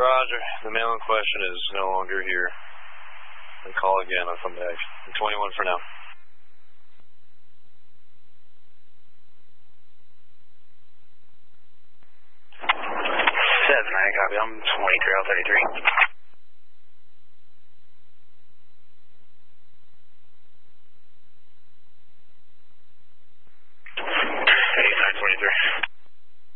Roger. The male in question is no longer here. And call again. I'll come back. 21 for now. 7-9, copy. I'm 23, L33.